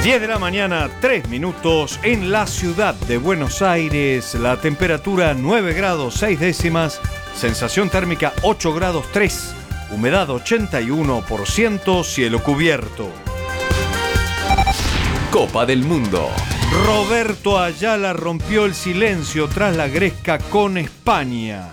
10 de la mañana, 3 minutos, en la ciudad de Buenos Aires, la temperatura 9 grados 6 décimas, sensación térmica 8 grados 3, humedad 81%, cielo cubierto. Copa del Mundo. Roberto Ayala rompió el silencio tras la gresca con España.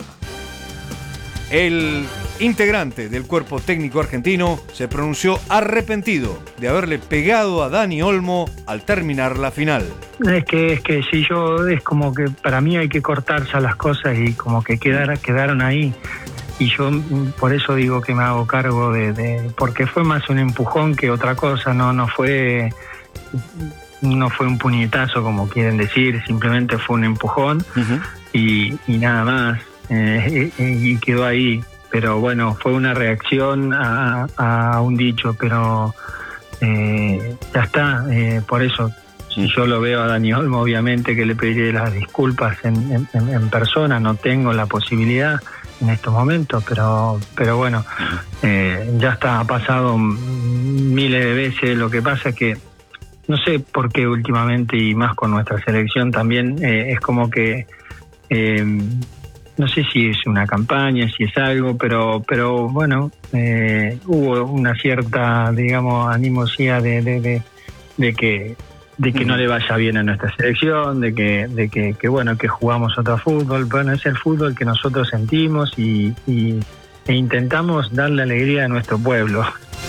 El integrante del cuerpo técnico argentino se pronunció arrepentido de haberle pegado a Dani Olmo al terminar la final. Es que si yo, es como que para mí hay que cortarse las cosas y como que quedaron ahí. Y yo por eso digo que me hago cargo porque fue más un empujón que otra cosa, no fue un puñetazo como quieren decir, simplemente fue un empujón. y nada más. Y quedó ahí, pero bueno, fue una reacción a un dicho, pero ya está, por eso, si yo lo veo a Dani Olmo, obviamente que le pediré las disculpas en persona, no tengo la posibilidad en estos momentos, pero bueno, ya está, ha pasado miles de veces. Lo que pasa es que no sé por qué últimamente, y más con nuestra selección también, es como que no sé si es una campaña, si es algo, pero bueno, hubo una cierta, digamos, animosidad de que no le vaya bien a nuestra selección, de que bueno, que jugamos otro fútbol. Bueno, es el fútbol que nosotros sentimos e intentamos darle alegría a nuestro pueblo.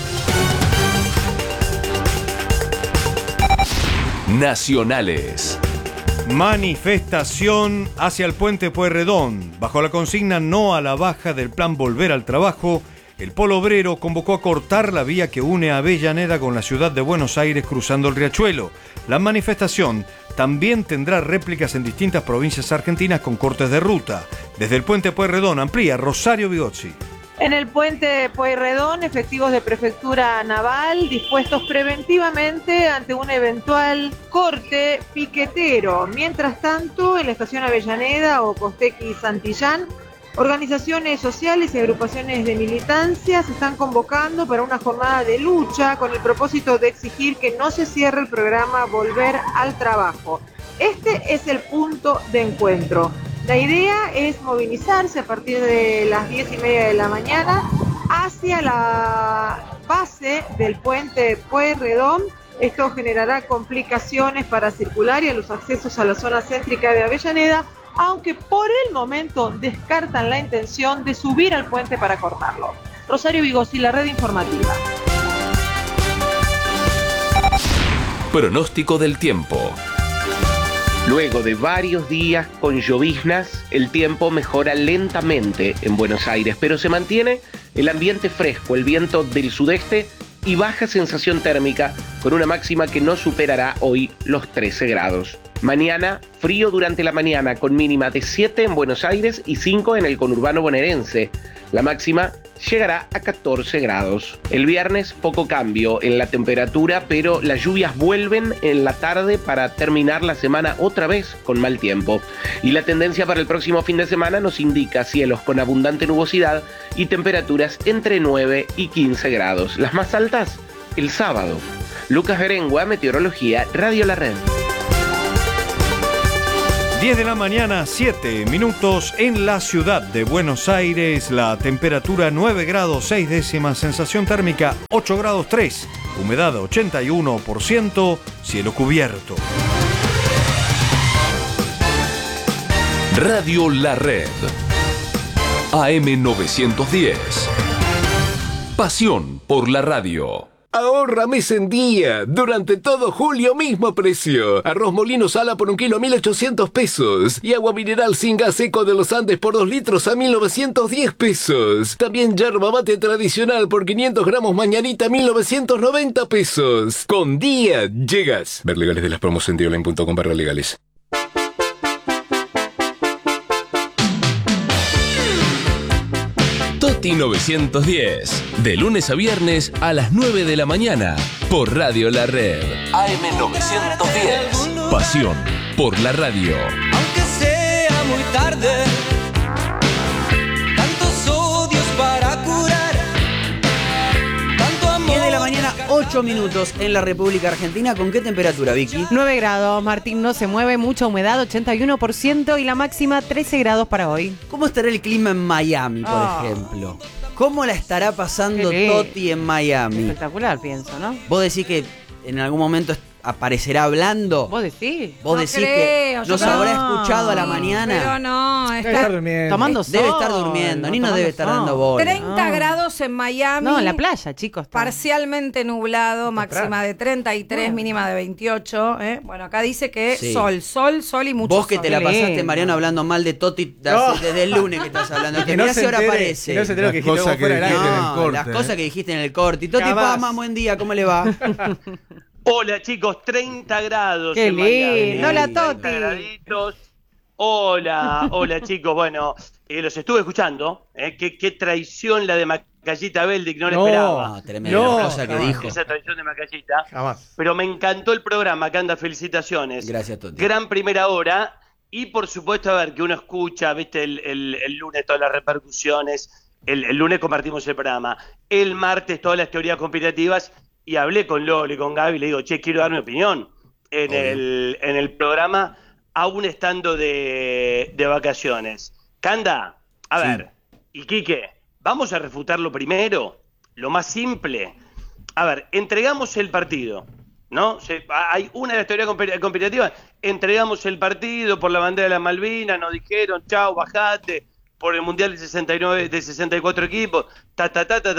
Nacionales. Manifestación hacia el puente Pueyrredón. Bajo la consigna no a la baja del plan Volver al Trabajo, el Polo Obrero convocó a cortar la vía que une a Avellaneda con la ciudad de Buenos Aires cruzando el Riachuelo. La manifestación también tendrá réplicas en distintas provincias argentinas con cortes de ruta. Desde el puente Pueyrredón amplía Rosario Bigozzi. En el puente Pueyrredón, efectivos de Prefectura Naval dispuestos preventivamente ante un eventual corte piquetero. Mientras tanto, en la estación Avellaneda o Costequi Santillán, organizaciones sociales y agrupaciones de militancia se están convocando para una jornada de lucha con el propósito de exigir que no se cierre el programa Volver al Trabajo. Este es el punto de encuentro. La idea es movilizarse a partir de las 10:30 de la mañana hacia la base del puente Pueyrredón. Esto generará complicaciones para circular y a los accesos a la zona céntrica de Avellaneda, aunque por el momento descartan la intención de subir al puente para cortarlo. Rosario Bigozzi, la red informativa. Pronóstico del tiempo. Luego de varios días con lloviznas, el tiempo mejora lentamente en Buenos Aires, pero se mantiene el ambiente fresco, el viento del sudeste y baja sensación térmica, con una máxima que no superará hoy los 13 grados. Mañana, frío durante la mañana, con mínima de 7 en Buenos Aires y 5 en el conurbano bonaerense. La máxima llegará a 14 grados. El viernes, poco cambio en la temperatura, pero las lluvias vuelven en la tarde para terminar la semana otra vez con mal tiempo. Y la tendencia para el próximo fin de semana nos indica cielos con abundante nubosidad y temperaturas entre 9 y 15 grados. Las más altas, el sábado. Lucas Berengua, Meteorología, Radio La Red. 10 de la mañana, 7 minutos, en la ciudad de Buenos Aires, la temperatura 9 grados 6 décimas, sensación térmica 8 grados 3, humedad 81%, cielo cubierto. Radio La Red. AM 910. Pasión por la radio. Ahorra mes en día. Durante todo julio, mismo precio. Arroz Molino Sala por 1 kilo a 1.800 pesos. Y agua mineral sin gas Eco de los Andes por 2 litros a 1.910 pesos. También yerba mate tradicional por 500 gramos mañanita a 1.990 pesos. Con día llegas. Ver legales de las promos en dioline.com/legales. Toti 910, de lunes a viernes a las 9 de la mañana, por Radio La Red. AM 910, pasión por la radio. Aunque sea muy tarde, tantos odios para curar, tanto amor. 10 de la mañana, 8 minutos en la República Argentina. ¿Con qué temperatura, Vicky? 9 grados, Martín no se mueve, mucha humedad, 81% y la máxima 13 grados para hoy. ¿Cómo estará el clima en Miami, por ejemplo? ¿Cómo la estará pasando Toti en Miami? Espectacular, pienso, ¿no? ¿Vos decís que en algún momento aparecerá hablando? ¿Vos decís? ¿Vos decís que nos habrá escuchado a la mañana? Pero no, Debe estar durmiendo. Tomando sol. Debe estar durmiendo, ni no debe estar dando bola. 30 grados en Miami. No, en la playa, chicos. Parcialmente nublado, máxima de 33, mínima de 28. Bueno, acá dice que Sí. sol y mucho Vos que sol. te la Qué pasaste, lindo. Mariano, hablando mal de Toti No. desde el lunes que estás hablando. Que no mirá se si ahora entere- aparece. que no se entere lo que Las dijiste cosas vos fuera que del aire. dijiste en el corte, las cosas que dijiste en el corte. Y Toti Jamás. Pama, buen día, ¿cómo le va? Hola chicos, 30 grados. Qué en Miami. lindo. Hola, 30 Toti. graditos. Hola chicos. Bueno, los estuve escuchando. Qué traición la de Macallita Beldi, que no la esperaba. No, tremenda No. cosa que dijo. Esa traición de Macallita. Jamás. Pero me encantó el programa, Canda, felicitaciones. Gracias, Toti. Gran primera hora. Y por supuesto, a ver, que uno escucha, viste, el lunes todas las repercusiones. El lunes compartimos el programa. El martes todas las teorías conspirativas. Y hablé con Loli, con Gaby, y le digo, che, quiero dar mi opinión en el programa, aún estando de vacaciones. Canda, a ver, y Quique, vamos a refutarlo primero, lo más simple. A ver, entregamos el partido, ¿no? Hay una de las teorías conspirativas, entregamos el partido por la bandera de las Malvinas, nos dijeron, chao, bajate, por el Mundial de 69, de 64 equipos, ta.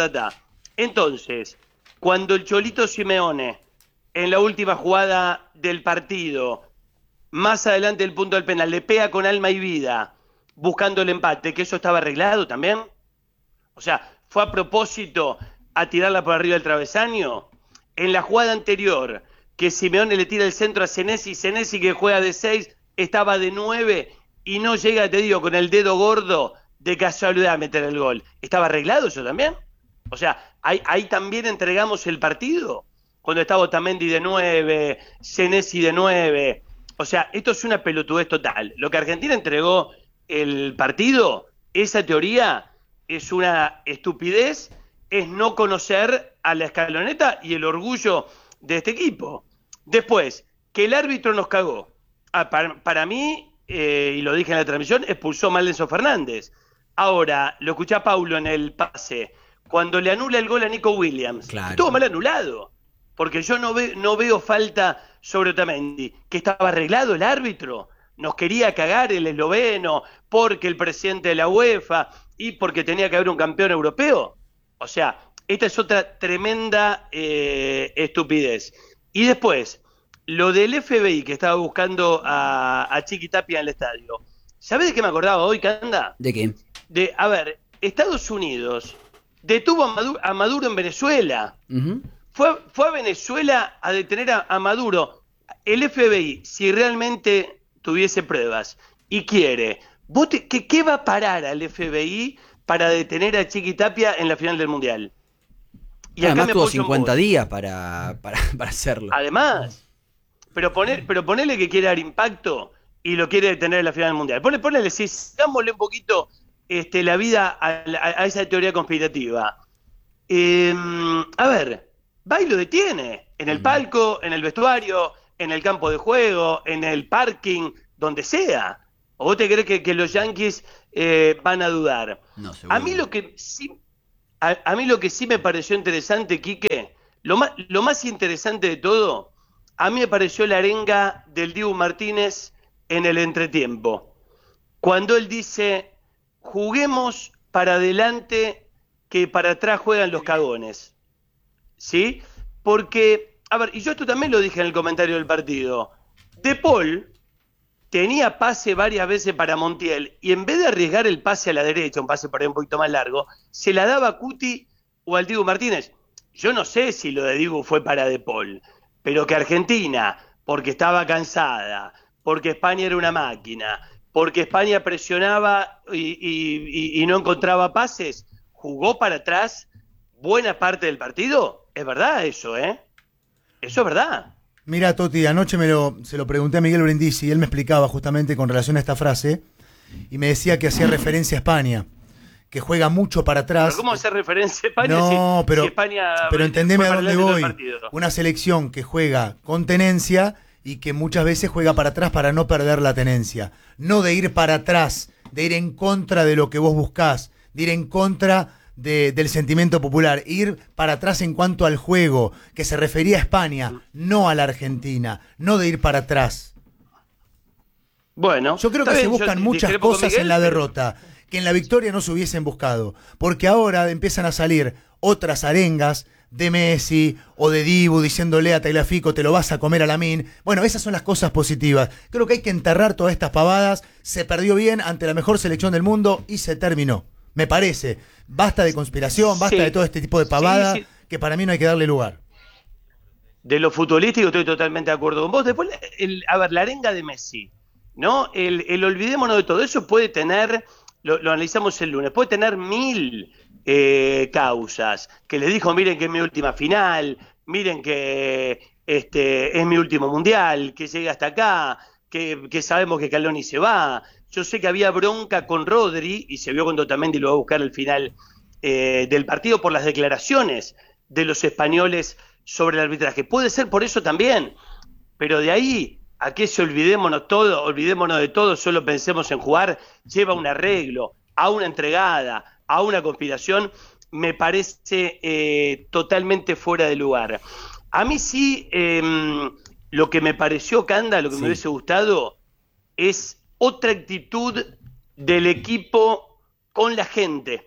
Entonces, cuando el Cholito Simeone, en la última jugada del partido, más adelante del punto del penal, le pega con alma y vida, buscando el empate, que eso estaba arreglado también. O sea, fue a propósito a tirarla por arriba del travesaño. En la jugada anterior, que Simeone le tira el centro a Senesi que juega de 6, estaba de 9 y no llega, te digo, con el dedo gordo de casualidad a meter el gol. ¿Estaba arreglado eso también? O sea, ahí también entregamos el partido, cuando estaba Otamendi de 9, Senesi de 9. O sea, esto es una pelotudez total. Lo que Argentina entregó el partido, esa teoría, es una estupidez, es no conocer a la escaloneta y el orgullo de este equipo. Después, que el árbitro nos cagó. Para mí, y lo dije en la transmisión, expulsó mal a Enzo Fernández. Ahora, lo escuché a Paulo en el pase, cuando le anula el gol a Nico Williams, Claro. estuvo mal anulado, porque yo no veo falta sobre Otamendi, que estaba arreglado el árbitro, nos quería cagar el esloveno, porque el presidente de la UEFA, y porque tenía que haber un campeón europeo. O sea, esta es otra tremenda estupidez. Y después, lo del FBI que estaba buscando a Chiqui Tapia en el estadio. ¿Sabés de qué me acordaba hoy, Canda? ¿De qué? A ver, Estados Unidos detuvo a Maduro en Venezuela. Ujú. Fue a Venezuela a detener a Maduro. El FBI, si realmente tuviese pruebas y quiere, ¿qué va a parar al FBI para detener a Chiqui Tapia en la final del Mundial? Y Además me tuvo apoyo en 50 vos. días para hacerlo. Además, pero ponele que quiere dar impacto y lo quiere detener en la final del Mundial. Ponele, si dámosle un poquito la vida a esa teoría conspirativa. A ver, va y lo detiene. En el palco, en el vestuario, en el campo de juego, en el parking, donde sea. ¿O vos te crees que los Yankees van a dudar? No, seguro. A mí lo que sí me pareció interesante, Quique, lo más interesante de todo, a mí me pareció la arenga del Dibu Martínez en el entretiempo. Cuando él dice, juguemos para adelante que para atrás juegan los cagones. ¿Sí? Porque, a ver, y yo esto también lo dije en el comentario del partido, De Paul tenía pase varias veces para Montiel y en vez de arriesgar el pase a la derecha, un pase por ahí un poquito más largo, se la daba a Cuti o al Dibu Martínez. Yo no sé si lo de Dibu fue para De Paul, pero que Argentina, porque estaba cansada, porque España era una máquina, porque España presionaba y no encontraba pases, jugó para atrás buena parte del partido. Es verdad eso, ¿eh? Eso es verdad. Mira, Toti, anoche se lo pregunté a Miguel Brindisi y él me explicaba justamente con relación a esta frase y me decía que hacía referencia a España, que juega mucho para atrás. ¿Pero cómo hacer referencia a España No, si España pero entendeme a dónde voy. Partido? Una selección que juega con tenencia y que muchas veces juega para atrás para no perder la tenencia. No de ir para atrás, de ir en contra de lo que vos buscás, de ir en contra del sentimiento popular, ir para atrás en cuanto al juego, que se refería a España, no a la Argentina, no de ir para atrás. Bueno, yo creo que se buscan muchas cosas en la derrota que en la victoria no se hubiesen buscado, porque ahora empiezan a salir otras arengas de Messi o de Dibu diciéndole a Tagliafico te lo vas a comer a Lamine. Bueno, esas son las cosas positivas. Creo que hay que enterrar todas estas pavadas. Se perdió bien ante la mejor selección del mundo y se terminó, me parece. Basta de conspiración, basta de todo este tipo de pavada que para mí no hay que darle lugar. De lo futbolístico estoy totalmente de acuerdo con vos. Después, la arenga de Messi, ¿no? El olvidémonos de todo eso puede tener, lo analizamos el lunes, puede tener 1000 causas. Que le dijo, miren que es mi última final, miren que es mi último mundial, que llegue hasta acá, que sabemos que Scaloni se va. Yo sé que había bronca con Rodri, y se vio cuando Otamendi lo va a buscar al final del partido por las declaraciones de los españoles sobre el arbitraje. Puede ser por eso también, pero de ahí a que se olvidémonos de todo, solo pensemos en jugar, lleva un arreglo, a una entregada, a una conspiración, me parece totalmente fuera de lugar. A mí sí, lo que me pareció, Canda, lo que me hubiese gustado, es otra actitud del equipo con la gente,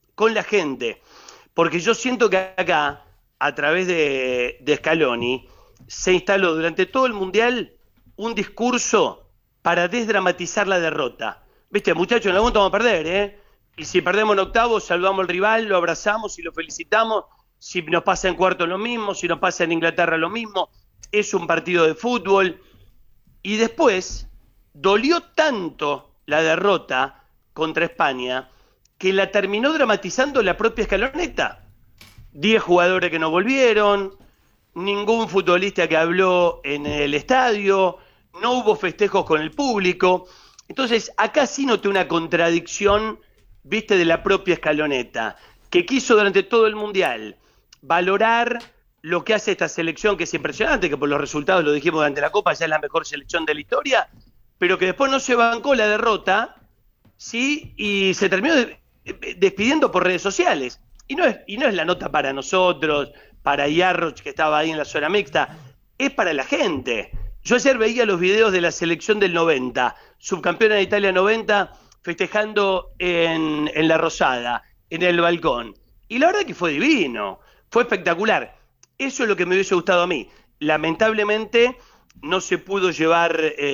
porque yo siento que acá, a través de Scaloni, se instaló durante todo el Mundial un discurso para desdramatizar la derrota. Viste, muchachos, en algún momento vamos a perder, y si perdemos en octavos, salvamos al rival, lo abrazamos y lo felicitamos. Si nos pasa en cuarto lo mismo, si nos pasa en Inglaterra lo mismo. Es un partido de fútbol. Y después dolió tanto la derrota contra España que la terminó dramatizando la propia Scaloneta. 10 jugadores que no volvieron, ningún futbolista que habló en el estadio, no hubo festejos con el público. Entonces, acá sí noté una contradicción, viste, de la propia Scaloneta, que quiso durante todo el Mundial valorar lo que hace esta selección, que es impresionante, que por los resultados, lo dijimos durante la Copa, ya es la mejor selección de la historia, pero que después no se bancó la derrota, ¿sí? Y se terminó despidiendo por redes sociales. Y no es la nota para nosotros, para Yarroch, que estaba ahí en la zona mixta, es para la gente. Yo ayer veía los videos de la selección del 90, subcampeona de Italia 90, festejando en La Rosada, en el balcón. Y la verdad que fue divino, fue espectacular. Eso es lo que me hubiese gustado a mí. Lamentablemente no se pudo llevar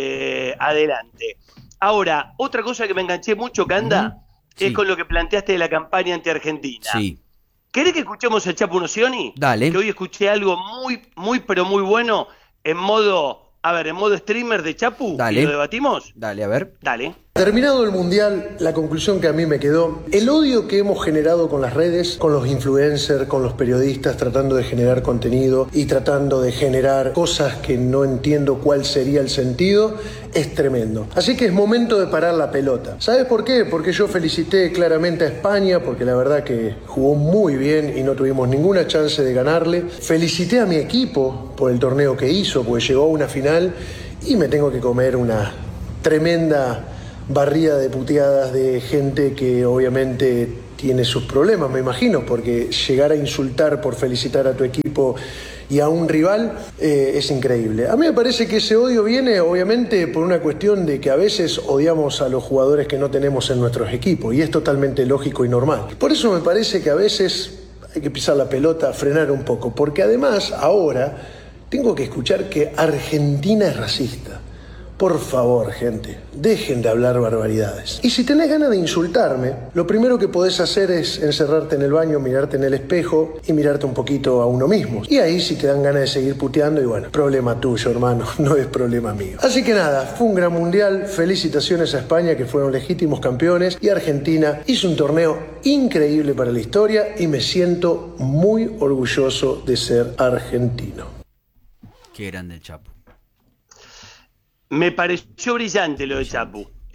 adelante. Ahora, otra cosa que me enganché mucho, Canda, es con lo que planteaste de la campaña anti-Argentina. Sí. ¿Querés que escuchemos a Chapu Nocioni? Dale. Que hoy escuché algo muy, pero muy bueno en modo streamer de Chapu. Dale. ¿Y lo debatimos? Dale, a ver. Dale. Terminado el Mundial, la conclusión que a mí me quedó, el odio que hemos generado con las redes, con los influencers, con los periodistas, tratando de generar contenido y tratando de generar cosas que no entiendo cuál sería el sentido, es tremendo. Así que es momento de parar la pelota. ¿Sabes por qué? Porque yo felicité claramente a España, porque la verdad que jugó muy bien y no tuvimos ninguna chance de ganarle. Felicité a mi equipo por el torneo que hizo, porque llegó a una final y me tengo que comer una tremenda barrida de puteadas de gente que obviamente tiene sus problemas, me imagino, porque llegar a insultar por felicitar a tu equipo y a un rival es increíble. A mí me parece que ese odio viene obviamente por una cuestión de que a veces odiamos a los jugadores que no tenemos en nuestros equipos, y es totalmente lógico y normal. Por eso me parece que a veces hay que pisar la pelota, frenar un poco, porque además ahora tengo que escuchar que Argentina es racista. Por favor, gente, dejen de hablar barbaridades. Y si tenés ganas de insultarme, lo primero que podés hacer es encerrarte en el baño, mirarte en el espejo y mirarte un poquito a uno mismo. Y ahí si te dan ganas de seguir puteando, y bueno, problema tuyo, hermano, no es problema mío. Así que nada, fue un gran mundial, felicitaciones a España, que fueron legítimos campeones, y Argentina hizo un torneo increíble para la historia, y me siento muy orgulloso de ser argentino. Qué grande el Chapu. Me pareció brillante lo de Chapu.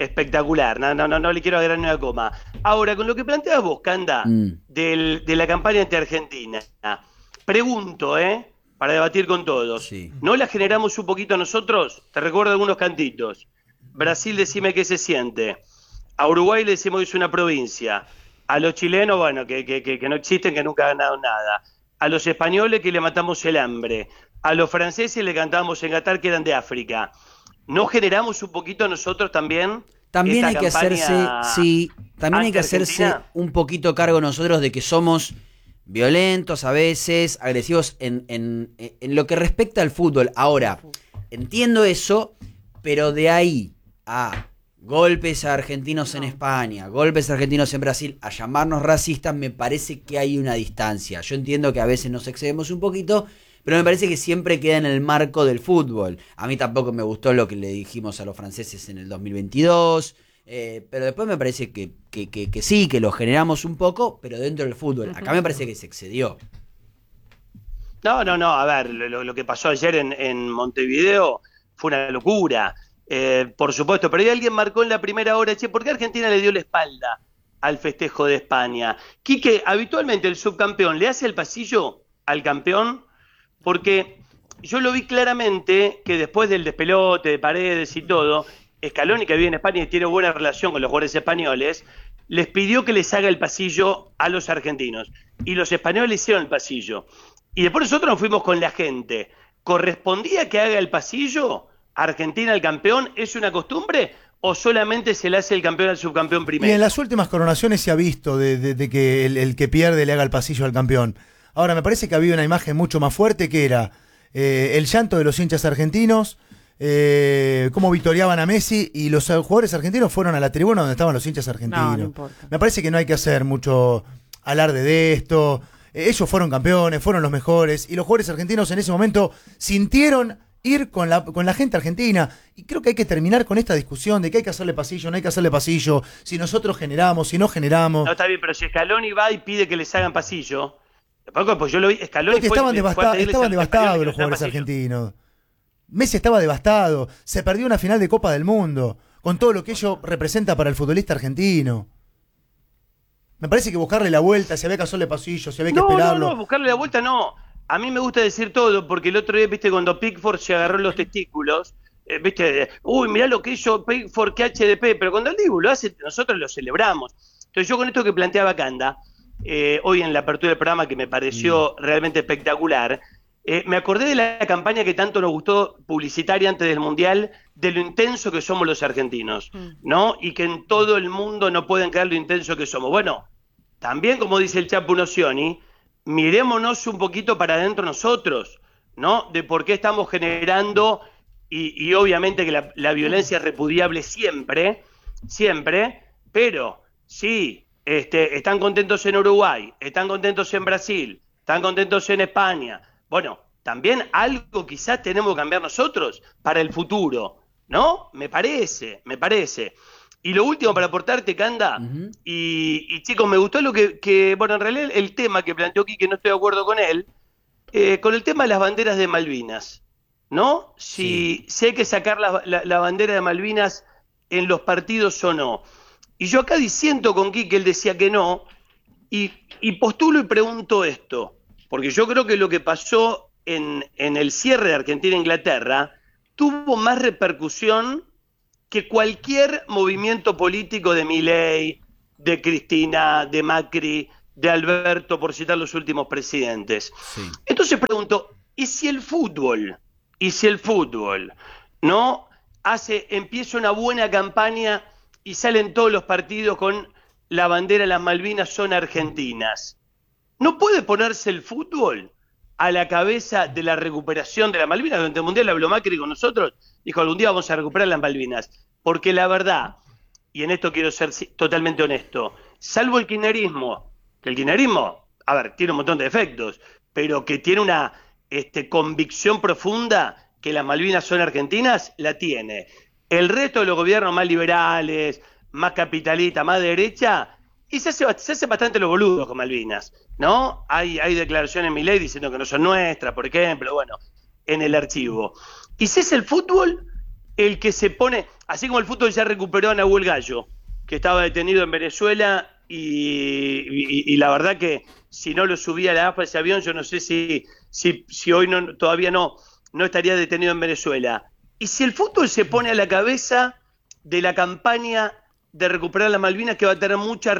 espectacular. No le quiero agregar ni una coma. Ahora, con lo que planteas vos, Canda, de la campaña ante Argentina, pregunto, para debatir con todos, ¿no la generamos un poquito nosotros? Te recuerdo algunos cantitos. Brasil, decime qué se siente. A Uruguay le decimos que es una provincia. A los chilenos, bueno, que no existen, que nunca han ganado nada. A los españoles, que le matamos el hambre. A los franceses le cantamos en Qatar, que eran de África. ¿No generamos un poquito nosotros también? También hay que hacerse un poquito cargo nosotros de que somos violentos a veces, agresivos en lo que respecta al fútbol. Ahora, entiendo eso, pero de ahí a golpes a argentinos en España, golpes a argentinos en Brasil, a llamarnos racistas, me parece que hay una distancia. Yo entiendo que a veces nos excedemos un poquito, pero me parece que siempre queda en el marco del fútbol. A mí tampoco me gustó lo que le dijimos a los franceses en el 2022, pero después me parece que sí, que lo generamos un poco, pero dentro del fútbol. Acá me parece que se excedió. No, a ver, lo que pasó ayer en Montevideo fue una locura, por supuesto, pero ahí alguien marcó en la primera hora, ¿por qué Argentina le dio la espalda al festejo de España? Quique, habitualmente el subcampeón le hace el pasillo al campeón, porque yo lo vi claramente que después del despelote de Paredes y todo, Scaloni, que vive en España y tiene buena relación con los jugadores españoles, les pidió que les haga el pasillo a los argentinos. Y los españoles hicieron el pasillo. Y después nosotros nos fuimos con la gente. ¿Correspondía que haga el pasillo Argentina al campeón? ¿Es una costumbre o solamente se le hace el campeón al subcampeón primero? Y en las últimas coronaciones se ha visto de que el que pierde le haga el pasillo al campeón. Ahora, me parece que había una imagen mucho más fuerte que era el llanto de los hinchas argentinos, cómo victoriaban a Messi, y los jugadores argentinos fueron a la tribuna donde estaban los hinchas argentinos. No importa. Me parece que no hay que hacer mucho alarde de esto. Ellos fueron campeones, fueron los mejores, y los jugadores argentinos en ese momento sintieron ir con la gente argentina. Y creo que hay que terminar con esta discusión de que hay que hacerle pasillo, no hay que hacerle pasillo, si nosotros generamos, si no generamos. No, está bien, pero si Scaloni va y pide que les hagan pasillo, pues yo lo vi, Scaloni porque estaban devastados los jugadores argentinos. Messi estaba devastado, se perdió una final de Copa del Mundo, con todo lo que ello representa para el futbolista argentino. Me parece que buscarle la vuelta, si había que hacerle pasillo, si había que esperarlo. No, buscarle la vuelta no. A mí me gusta decir todo, porque el otro día, viste, cuando Pickford se agarró los testículos, viste, mirá lo que hizo Pickford, que HDP, pero cuando el Dibu lo hace, nosotros lo celebramos. Entonces yo con esto que planteaba Canda, hoy en la apertura del programa, que me pareció realmente espectacular, me acordé de la campaña que tanto nos gustó publicitaria antes del Mundial, de lo intenso que somos los argentinos, ¿no? Y que en todo el mundo no pueden creer lo intenso que somos. Bueno, también, como dice el Chapo Nocioni, mirémonos un poquito para adentro nosotros, ¿no? De por qué estamos generando, y obviamente que la violencia es repudiable siempre, pero sí, están contentos en Uruguay, están contentos en Brasil, están contentos en España. Bueno, también algo quizás tenemos que cambiar nosotros para el futuro, ¿no? Me parece. Y lo último para aportarte, Canda, y chicos, me gustó lo que bueno, en realidad el tema que planteó Quique, no estoy de acuerdo con él, con el tema de las banderas de Malvinas, ¿no? Si hay que sacar la bandera de Malvinas en los partidos o no. Y yo acá diciendo con Quique, él decía que no, y postulo y pregunto esto, porque yo creo que lo que pasó en el cierre de Argentina-Inglaterra tuvo más repercusión que cualquier movimiento político de Milei, de Cristina, de Macri, de Alberto, por citar los últimos presidentes. Sí. Entonces pregunto, ¿y si el fútbol no empieza una buena campaña y salen todos los partidos con la bandera de las Malvinas son argentinas? ¿No puede ponerse el fútbol a la cabeza de la recuperación de las Malvinas? Durante el Mundial habló Macri con nosotros, dijo, algún día vamos a recuperar las Malvinas. Porque la verdad, y en esto quiero ser totalmente honesto, salvo el kirchnerismo, que el kirchnerismo, a ver, tiene un montón de defectos, pero que tiene una convicción profunda que las Malvinas son argentinas, la tiene. El resto de los gobiernos más liberales, más capitalistas, más de derecha, y se hace bastante los boludos con Malvinas, ¿no? Hay declaraciones en Milei diciendo que no son nuestras, por ejemplo, bueno, en el archivo. Y si es el fútbol, el que se pone, así como el fútbol ya recuperó a Nahuel Gallo, que estaba detenido en Venezuela, y la verdad que si no lo subía a la AFA ese avión, yo no sé si hoy todavía no estaría detenido en Venezuela. Y si el fútbol se pone a la cabeza de la campaña de recuperar las Malvinas, que va a tener mucha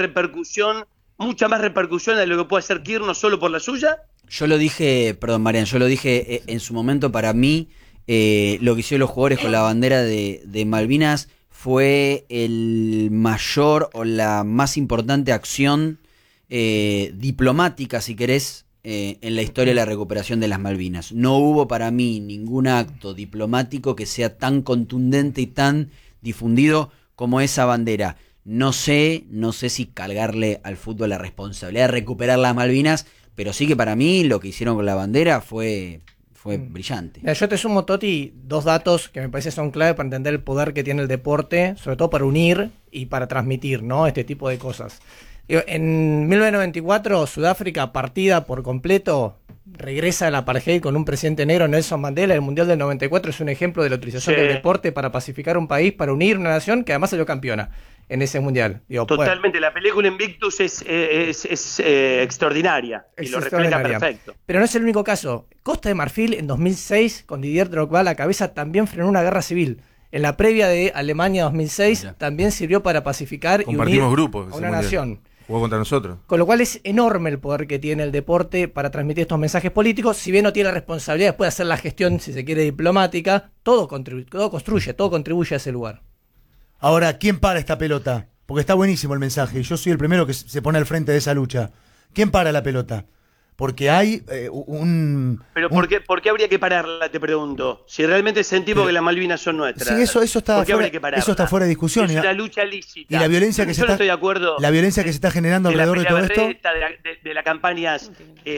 más repercusión de lo que puede hacer Kirchner, no solo por la suya. Yo lo dije, perdón Marian, en su momento, para mí, lo que hicieron los jugadores con la bandera de Malvinas fue el mayor o la más importante acción diplomática, si querés, en la historia de la recuperación de las Malvinas. No hubo para mí ningún acto diplomático que sea tan contundente y tan difundido como esa bandera. No sé si cargarle al fútbol la responsabilidad de recuperar las Malvinas, pero sí que para mí lo que hicieron con la bandera fue brillante. Mira, yo te sumo, Toti, 2 datos que me parece son clave para entender el poder que tiene el deporte, sobre todo para unir y para transmitir, ¿no?, este tipo de cosas. En 1994, Sudáfrica, partida por completo, regresa al apartheid con un presidente negro, Nelson Mandela. El Mundial del 94 es un ejemplo de la utilización del deporte para pacificar un país, para unir una nación que además salió campeona en ese Mundial. Totalmente, la película Invictus es extraordinaria y lo refleja perfecto. Pero no es el único caso. Costa de Marfil en 2006, con Didier Drogba a la cabeza, también frenó una guerra civil. En la previa de Alemania 2006 también sirvió para pacificar y unir grupos, a una nación. Jugó contra nosotros. Con lo cual es enorme el poder que tiene el deporte para transmitir estos mensajes políticos. Si bien no tiene la responsabilidad después de hacer la gestión, si se quiere, diplomática, todo construye, todo contribuye a ese lugar. Ahora, ¿quién para esta pelota? Porque está buenísimo el mensaje y yo soy el primero que se pone al frente de esa lucha. ¿Quién para la pelota? Porque hay Pero ¿por qué habría que pararla, te pregunto? Si realmente sentimos que las Malvinas son nuestras. Sí, eso está fuera de discusión. Es una lucha lícita. Y la violencia que yo no estoy de acuerdo. La violencia que se está generando alrededor de todo esto. De las campañas,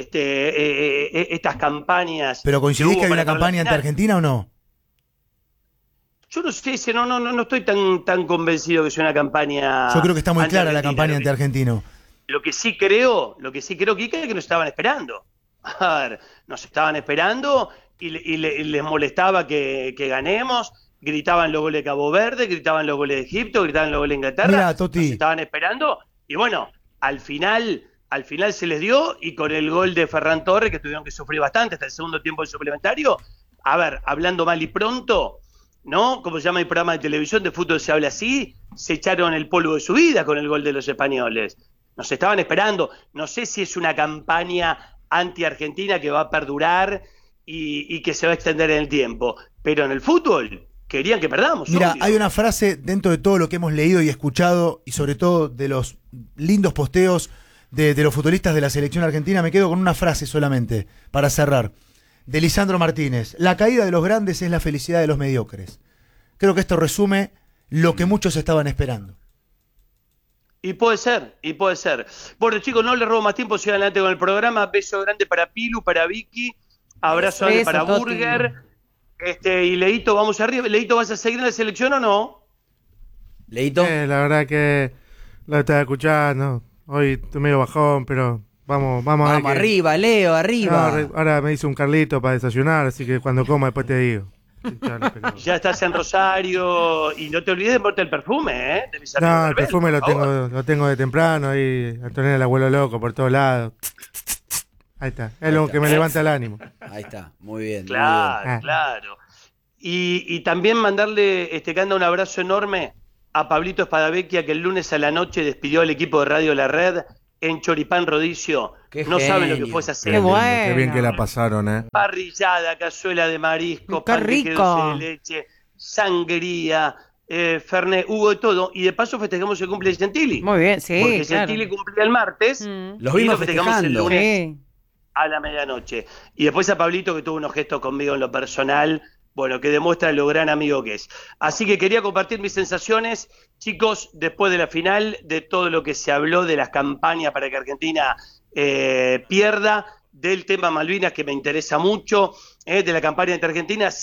estas campañas. ¿Pero coincidís que hay una campaña ante Argentina o no? Yo no sé, no estoy tan convencido que sea una campaña. Yo creo que está muy clara la campaña anti-argentino. Lo que sí creo, Kika, es que nos estaban esperando. A ver, nos estaban esperando y les molestaba que ganemos. Gritaban los goles de Cabo Verde, gritaban los goles de Egipto, gritaban los goles de Inglaterra. Mirá, Toti. Nos estaban esperando y bueno, al final se les dio, y con el gol de Ferran Torres, que tuvieron que sufrir bastante hasta el segundo tiempo del suplementario. A ver, hablando mal y pronto, ¿no? Como se llama el programa de televisión de fútbol se habla así, se echaron el polvo de su vida con el gol de los españoles. Nos estaban esperando. No sé si es una campaña anti-argentina que va a perdurar y que se va a extender en el tiempo. Pero en el fútbol querían que perdamos. Mira, obvio. hay una frase dentro de todo lo que hemos leído y escuchado, y sobre todo de los lindos posteos de los futbolistas de la selección argentina. Me quedo con una frase solamente para cerrar. De Lisandro Martínez: la caída de los grandes es la felicidad de los mediocres. Creo que esto resume lo que muchos estaban esperando. Y puede ser. Bueno, chicos, no les robo más tiempo, sigan adelante con el programa. Beso grande para Pilu, para Vicky, abrazo grande para Toti. Burger. Y Leito, vamos arriba. Leito, ¿vas a seguir en la selección o no? Leito. La verdad que lo estaba escuchando. Hoy estoy medio bajón, pero vamos a ver. Arriba, Leo, arriba. No, ahora me hice un Carlito para desayunar, así que cuando coma después te digo. Ya estás en Rosario y no te olvides de ponerte el perfume, ¿eh? No, el perfume lo tengo de temprano, ahí Antonella el abuelo loco por todos lados. Ahí está, es lo que me levanta el ánimo. Ahí está, muy bien. Claro, claro. Y también mandarle que anda un abrazo enorme a Pablito Espadavecchia, que el lunes a la noche despidió al equipo de Radio La Red en Choripán Rodicio. No saben lo que fue esa cena. Qué bien que la pasaron, Parrillada, cazuela de marisco, qué rico, de leche, sangría, Fernet, hubo de todo. Y de paso festejamos el cumple de Gentili. Muy bien, sí, porque claro. Gentili cumplía el martes. Los vimos festejamos el festejando. lunes a la medianoche. Y después a Pablito, que tuvo unos gestos conmigo en lo personal, bueno, que demuestra lo gran amigo que es. Así que quería compartir mis sensaciones, chicos, después de la final, de todo lo que se habló de las campañas para que Argentina pierda, del tema Malvinas, que me interesa mucho, de la campaña entre Argentina.